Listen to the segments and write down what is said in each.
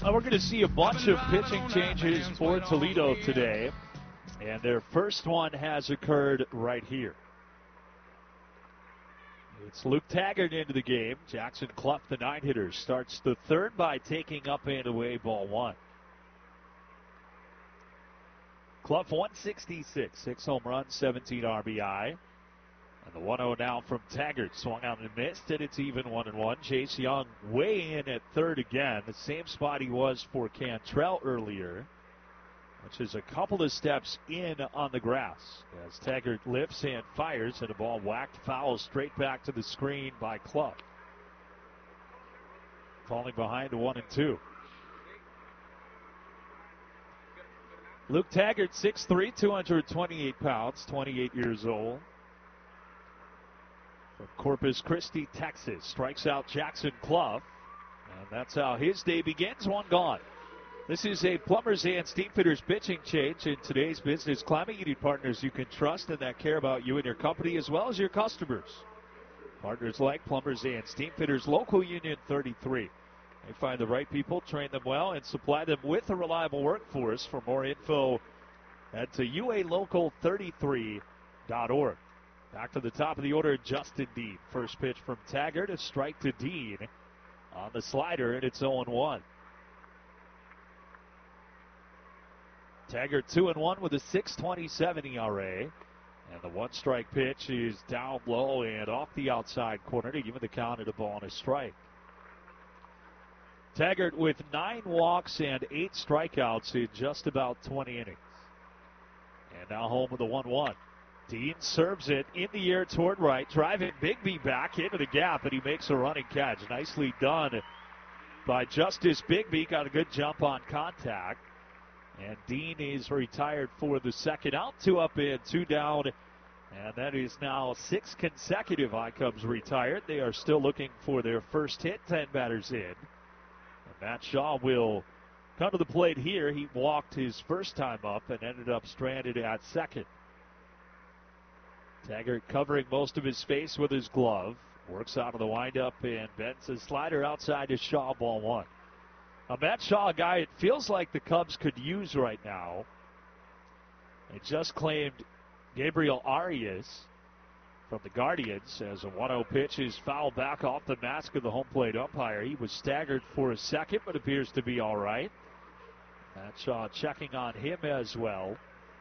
We're going to see a bunch of pitching changes for Toledo today, and their first one has occurred right here. It's Luke Taggart into the game. Jackson Clough, the nine-hitter, starts the third by taking up and away ball one. Clough 166, 6 home runs, 17 RBI. And the 1-0 now from Taggart. Swung out and missed, and it's even 1-1. Chase Young way in at third again. The same spot he was for Cantrell earlier, which is a couple of steps in on the grass. As Taggart lifts and fires, and a ball whacked foul straight back to the screen by Clough. Falling behind to 1-2. Luke Taggart, 6'3", 228 pounds, 28 years old. From Corpus Christi, Texas. Strikes out Jackson Clough. And that's how his day begins. One gone. This is a Plumbers and Steam Fitters pitching change in today's business climate. You need partners you can trust and that care about you and your company as well as your customers. Partners like Plumbers and Steam Fitters, Local Union 33. They find the right people, train them well, and supply them with a reliable workforce. For more info, head to ualocal33.org. Back to the top of the order, Justin Dean. First pitch from Taggart, a strike to Dean on the slider, and it's 0-1. Taggart 2-1 with a 6.27 ERA. And the one-strike pitch is down low and off the outside corner to give him the count at a ball and a strike. Taggart with 9 walks and 8 strikeouts in just about 20 innings. And now home with a 1-1. Dean serves it in the air toward right, driving Bigby back into the gap, and he makes a running catch. Nicely done by Justice Bigby. Got a good jump on contact. And Dean is retired for the second out. 2 up and 2 down. And that is now 6 consecutive I-Cubs retired. They are still looking for their first hit. 10 batters in. And Matt Shaw will come to the plate here. He walked his first time up and ended up stranded at second. Taggart covering most of his face with his glove. Works out of the windup and bends his slider outside to Shaw, ball 1. Now, Matt Shaw, a guy it feels like the Cubs could use right now. They just claimed Gabriel Arias from the Guardians as a 1-0 pitch is fouled back off the mask of the home plate umpire. He was staggered for a second, but appears to be all right. Matt Shaw checking on him as well.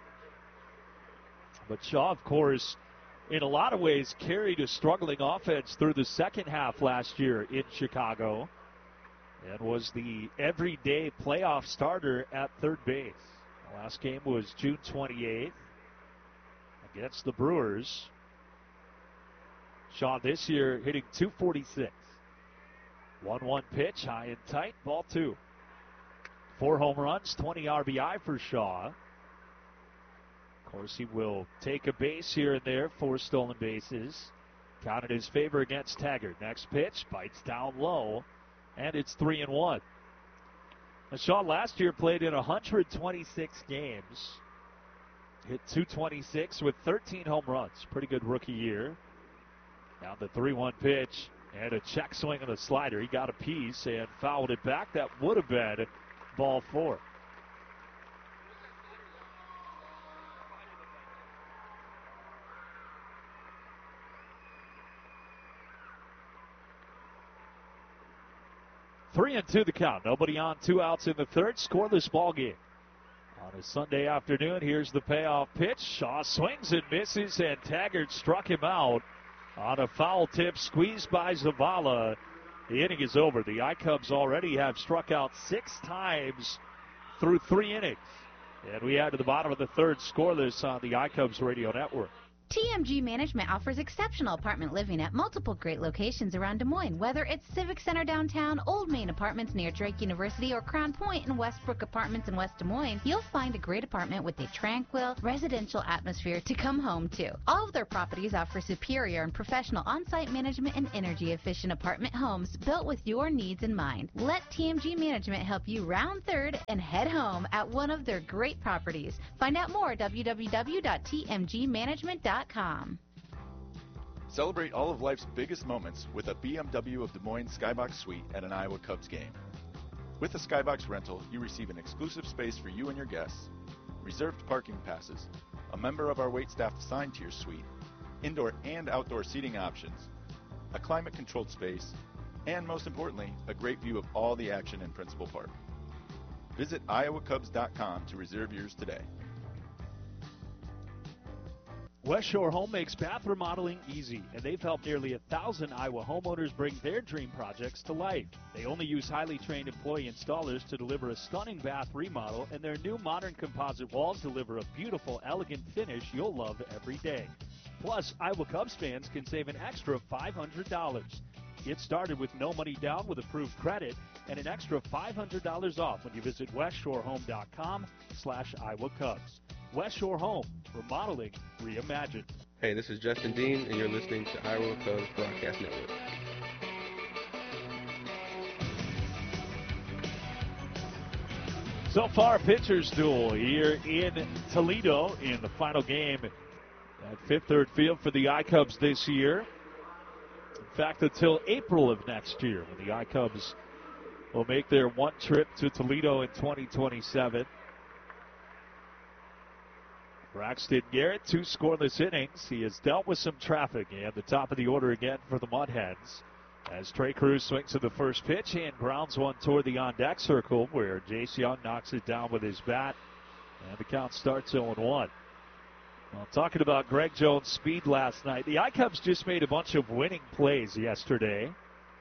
But Shaw, of course, in a lot of ways carried a struggling offense through the second half last year in Chicago and was the everyday playoff starter at third base. The last game was June 28th against the Brewers. Shaw this year hitting .246. 1-1 pitch, high and tight, ball 2. 4 home runs, 20 RBI for Shaw. Of course, he will take a base here and there, 4 stolen bases. Count in his favor against Taggart. Next pitch, bites down low, and it's 3-1. Shaw last year played in 126 games. Hit .226 with 13 home runs. Pretty good rookie year. Now the 3-1 pitch and a check swing on the slider. He got a piece and fouled it back. That would have been ball 4. Three and 2 the count. Nobody on, 2 outs in the third. Scoreless ball game. On a Sunday afternoon, here's the payoff pitch. Shaw swings and misses, and Taggart struck him out on a foul tip squeezed by Zavala. The inning is over. The I-Cubs already have struck out 6 times through 3 innings. And we add to the bottom of the third, scoreless on the I-Cubs radio network. TMG Management offers exceptional apartment living at multiple great locations around Des Moines. Whether it's Civic Center downtown, Old Main Apartments near Drake University, or Crown Point and Westbrook Apartments in West Des Moines, you'll find a great apartment with a tranquil, residential atmosphere to come home to. All of their properties offer superior and professional on-site management and energy-efficient apartment homes built with your needs in mind. Let TMG Management help you round third and head home at one of their great properties. Find out more at www.tmgmanagement.com. Celebrate all of life's biggest moments with a BMW of Des Moines Skybox Suite at an Iowa Cubs game. With a Skybox rental, you receive an exclusive space for you and your guests, reserved parking passes, a member of our waitstaff assigned to your suite, indoor and outdoor seating options, a climate-controlled space, and most importantly, a great view of all the action in Principal Park. Visit iowacubs.com to reserve yours today. West Shore Home makes bath remodeling easy, and they've helped nearly 1,000 Iowa homeowners bring their dream projects to life. They only use highly trained employee installers to deliver a stunning bath remodel, and their new modern composite walls deliver a beautiful, elegant finish you'll love every day. Plus, Iowa Cubs fans can save an extra $500. Get started with no money down with approved credit and an extra $500 off when you visit westshorehome.com/Iowa Cubs. West Shore Home, remodeling reimagined. Hey, this is Justin Dean, and you're listening to Iowa Cubs Broadcast Network. So far, pitchers duel here in Toledo in the final game at Fifth Third Field for the I-Cubs this year. In fact, until April of next year, when the I-Cubs will make their one trip to Toledo in 2027. Braxton Garrett, 2 scoreless innings. He has dealt with some traffic at the top of the order again for the Mud Hens. As Trey Cruz swings to the first pitch and grounds one toward the on-deck circle, where Jace Young knocks it down with his bat, and the count starts 0-1. Well, talking about Greg Jones' speed last night, the I-Cubs just made a bunch of winning plays yesterday.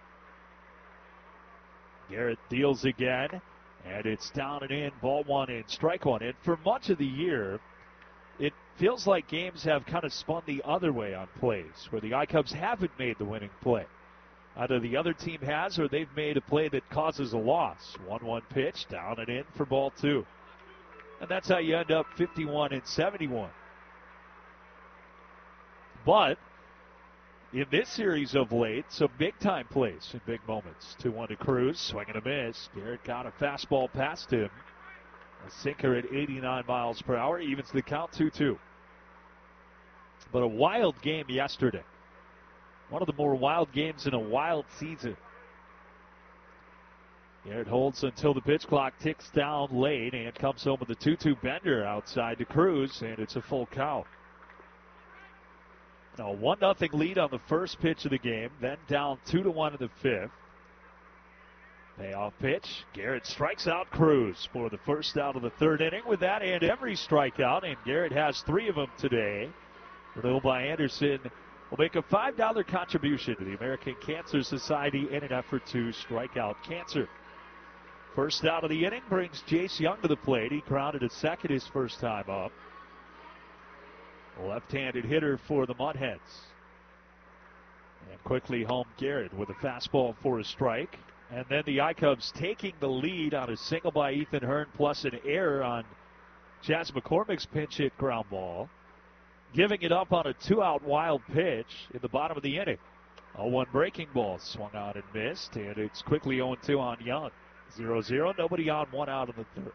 Garrett deals again, and it's down and in, ball 1 and strike 1. And for much of the year, it feels like games have kind of spun the other way on plays, where the I-Cubs haven't made the winning play. Either the other team has, or they've made a play that causes a loss. 1-1 pitch, down and in for ball 2. And that's how you end up 51 and 71. But in this series of late, some big-time plays in big moments. 2-1 to Cruz, swing and a miss. Garrett got a fastball past him. A sinker at 89 miles per hour evens the count 2-2. But a wild game yesterday. One of the more wild games in a wild season. Garrett holds until the pitch clock ticks down late and comes home with a 2-2 bender outside to Cruz, and it's a full count. Now, 1-0 lead on the first pitch of the game, then down 2-1 in the fifth. Payoff pitch. Garrett strikes out Cruz for the first out of the third inning. With that and every strikeout, and Garrett has 3 of them today. Renewal by Anderson will make a $5 contribution to the American Cancer Society in an effort to strike out cancer. First out of the inning brings Jace Young to the plate. He grounded at second his first time up. A left-handed hitter for the Mud Hens. And quickly home Garrett with a fastball for a strike. And then the I-Cubs taking the lead on a single by Ethan Hearn plus an error on Chaz McCormick's pinch hit ground ball. Giving it up on a 2-out wild pitch in the bottom of the inning. A 1 breaking ball swung out and missed, and it's quickly 0-2 on Young. 0-0, nobody on, 1 out in the third.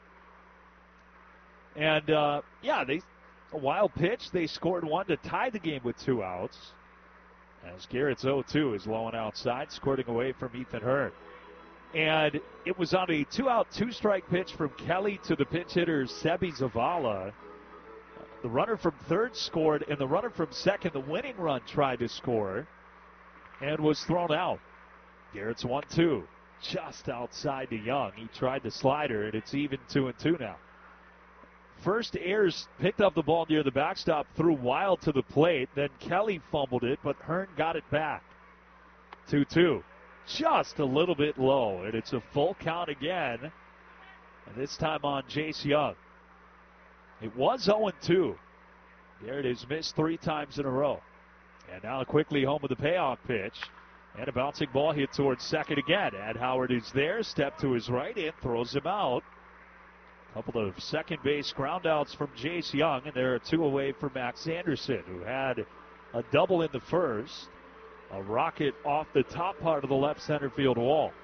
And, a wild pitch. They scored 1 to tie the game with 2 outs. As Garrett's 0-2 is low and outside, squirting away from Ethan Hearn. And it was on a 2-out, 2-strike pitch from Kelly to the pinch hitter Sebi Zavala. The runner from third scored, and the runner from second, the winning run, tried to score and was thrown out. Garrett's 1-2, just outside to Young. He tried the slider, and it's even 2-2 now. First, Ayers picked up the ball near the backstop, threw wild to the plate. Then Kelly fumbled it, but Hearn got it back. 2-2. Just a little bit low, and it's a full count again, and this time on Jace Young. It was 0-2. Garrett has missed 3 times in a row. And now quickly home with the payoff pitch. And a bouncing ball hit towards second again. Ed Howard is there, step to his right, and throws him out. A couple of second base groundouts from Jace Young, and there are 2 away for Max Anderson, who had a double in the first. A rocket off the top part of the left center field wall.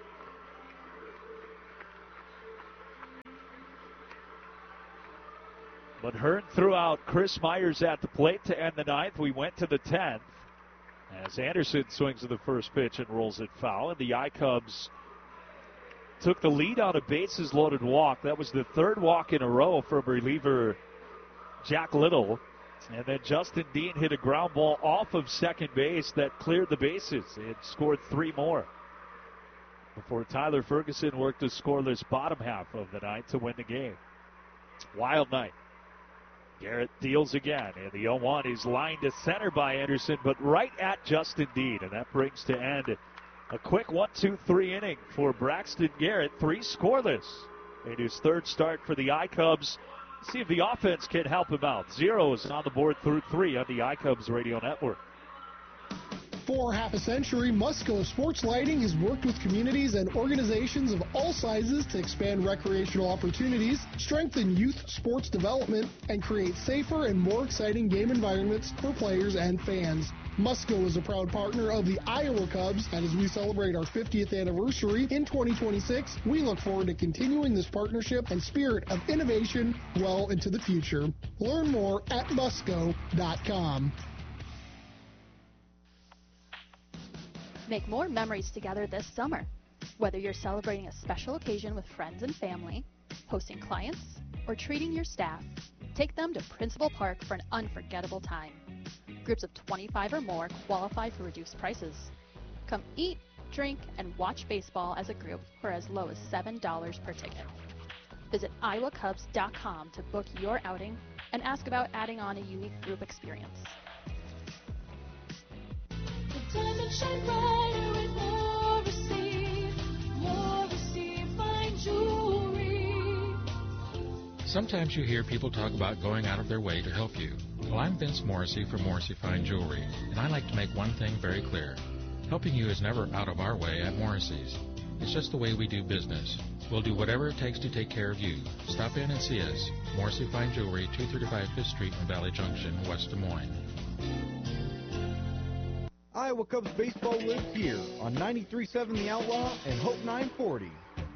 But Hearn threw out Chris Myers at the plate to end the 9th. We went to the 10th as Anderson swings to the first pitch and rolls it foul. And the I-Cubs took the lead on a bases-loaded walk. That was the third walk in a row from reliever Jack Little. And then Justin Dean hit a ground ball off of second base that cleared the bases and scored 3 more before Tyler Ferguson worked a scoreless bottom half of the ninth to win the game. Wild night. Garrett deals again, and the 0-1 is lined to center by Anderson, but right at Justin Dean, and that brings to end a quick 1-2-3 inning for Braxton Garrett, 3 scoreless in his third start for the I-Cubs. See if the offense can help him out. 0 is on the board through 3 on the I-Cubs radio network. For half a century, Musco Sports Lighting has worked with communities and organizations of all sizes to expand recreational opportunities, strengthen youth sports development, and create safer and more exciting game environments for players and fans. Musco is a proud partner of the Iowa Cubs, and as we celebrate our 50th anniversary in 2026, we look forward to continuing this partnership and spirit of innovation well into the future. Learn more at musco.com. Make more memories together this summer. Whether you're celebrating a special occasion with friends and family, hosting clients, or treating your staff, take them to Principal Park for an unforgettable time. Groups of 25 or more qualify for reduced prices. Come eat, drink, and watch baseball as a group for as low as $7 per ticket. Visit iowacubs.com to book your outing and ask about adding on a unique group experience. Diamond shine brighter with Morrissey fine jewelry. Sometimes you hear people talk about going out of their way to help you. Well, I'm Vince Morrissey from Morrissey Fine Jewelry, and I like to make one thing very clear. Helping you is never out of our way at Morrissey's. It's just the way we do business. We'll do whatever it takes to take care of you. Stop in and see us. Morrissey Fine Jewelry, 235 5th Street in Valley Junction, West Des Moines. Iowa Cubs baseball lives here on 93.7 The Outlaw and Hope 940.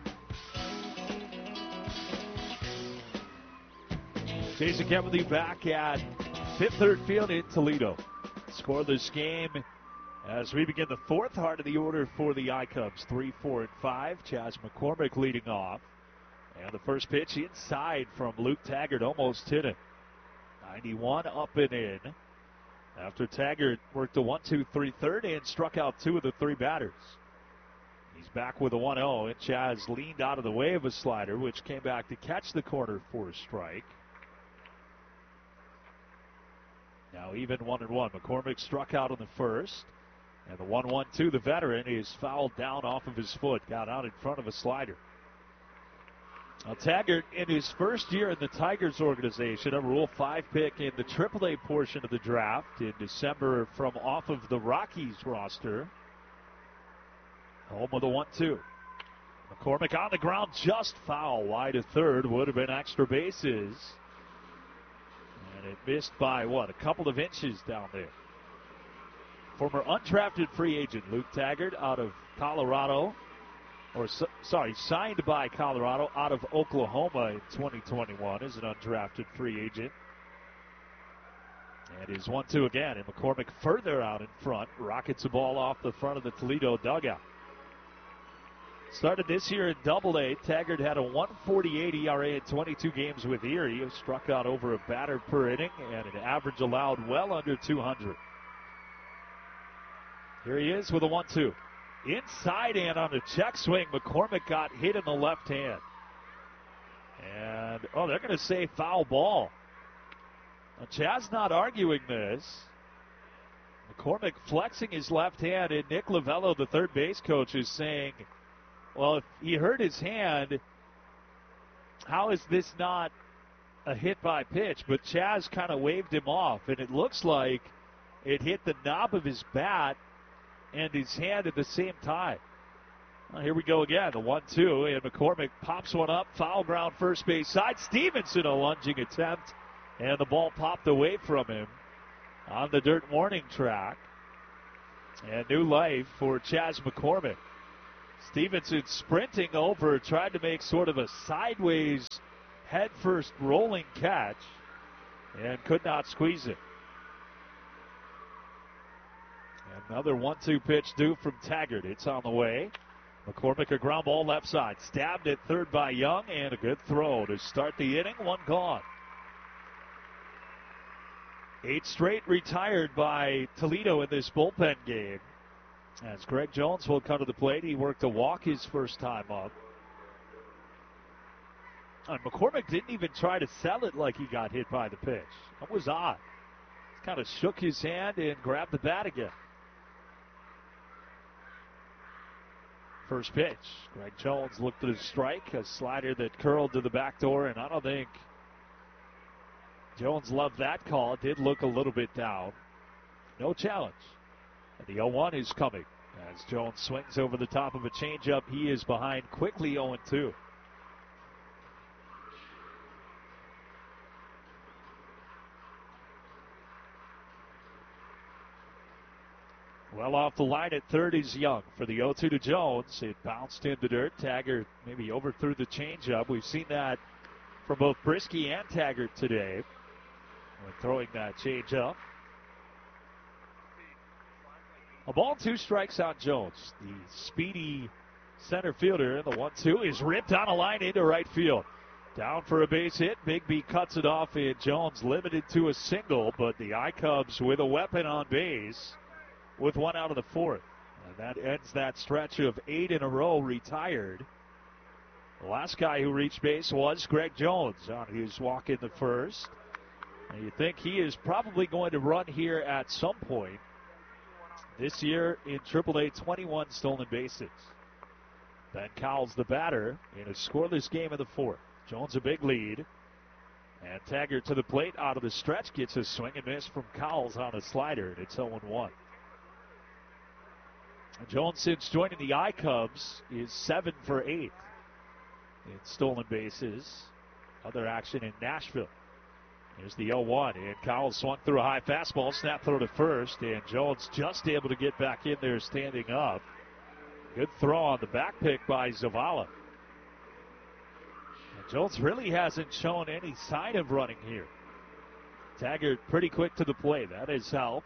Jason Kennedy back at Fifth Third Field in Toledo. Scoreless game as we begin the fourth. Heart of the order for the I-Cubs. 3, 4, and 5. Chas McCormick leading off. And the first pitch inside from Luke Taggart, almost hit it. 91 up and in. After Taggart worked a 1-2-3 third and struck out 2 of the 3 batters. He's back with a 1-0, and Chas leaned out of the way of a slider, which came back to catch the corner for a strike. Now even 1-1. McCormick struck out on the first, and the 1-1-2, the veteran, is fouled down off of his foot, got out in front of a slider. Now, Taggart, in his first year in the Tigers organization, a Rule 5 pick in the AAA portion of the draft in December from off of the Rockies roster. Home with a 1-2. McCormick on the ground, just foul. Wide of third, would have been extra bases. And it missed by, a couple of inches down there. Former undrafted free agent Luke Taggart out of Colorado. Signed by Colorado out of Oklahoma in 2021 as an undrafted free agent. And is 1-2 again, and McCormick further out in front. Rockets a ball off the front of the Toledo dugout. Started this year in Double-A. Taggart had a 1.48 ERA in 22 games with Erie. He struck out over a batter per inning and an average allowed well under 200. Here he is with a 1-2. Inside and on a check swing, McCormick got hit in the left hand. And, they're going to say foul ball. Now, Chas not arguing this. McCormick flexing his left hand, and Nick Lavello, the third base coach, is saying, well, if he hurt his hand, how is this not a hit by pitch? But Chas kind of waved him off, and it looks like it hit the knob of his bat and his hand at the same time. Well, here we go again, the 1-2, and McCormick pops one up, foul ground first base side. Stevenson, a lunging attempt, and the ball popped away from him on the dirt warning track. And new life for Chas McCormick. Stevenson sprinting over, tried to make sort of a sideways head-first rolling catch, and could not squeeze it. Another 1-2 pitch due from Taggart. It's on the way. McCormick a ground ball left side. Stabbed at third by Young, and a good throw to start the inning. One gone. 8 straight retired by Toledo in this bullpen game. As Greg Jones will come to the plate. He worked a walk his first time up. And McCormick didn't even try to sell it like he got hit by the pitch. That was odd. He kind of shook his hand and grabbed the bat again. First pitch. Greg Jones looked at his strike, a slider that curled to the back door, and I don't think Jones loved that call. It did look a little bit down. No challenge. And the 0-1 is coming. As Jones swings over the top of a changeup, he is behind quickly 0-2. Well off the line at third is Young for the 0-2 to Jones. It bounced into dirt. Taggart maybe overthrew the changeup. We've seen that from both Brisky and Taggart today when throwing that changeup. A ball, 2 strikes on Jones. The speedy center fielder. The 1-2 is ripped on a line into right field. Down for a base hit. Bigby cuts it off, and Jones limited to a single, but the I-Cubs with a weapon on base with 1 out of the 4th. And that ends that stretch of 8 in a row retired. The last guy who reached base was Greg Jones on his walk in the first. And you think he is probably going to run here at some point. This year in AAA, 21 stolen bases. Ben Cowles the batter in a scoreless game in the 4th. Jones a big lead. And Taggart to the plate out of the stretch gets a swing and miss from Cowles on a slider, and it's 0-1. Jones, since joining the I-Cubs, is 7 for 8 in stolen bases. Other action in Nashville. Here's the 0-1, and Cowles swung through a high fastball, snap throw to first, and Jones just able to get back in there standing up. Good throw on the back pick by Zavala. And Jones really hasn't shown any sign of running here. Taggart pretty quick to the plate. That has helped.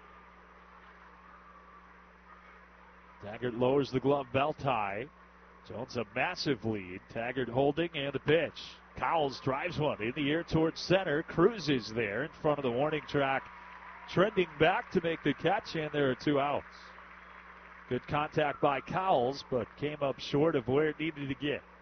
Taggart lowers the glove belt high. Jones a massive lead. Taggart holding, and the pitch. Cowles drives one in the air towards center. Cruises there in front of the warning track. Trending back to make the catch, and there are 2 outs. Good contact by Cowles, but came up short of where it needed to get.